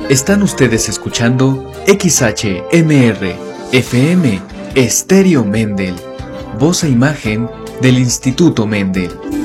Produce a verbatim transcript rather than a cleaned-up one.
Están ustedes escuchando X H M R F M Estéreo Mendel, voz e imagen del Instituto Mendel.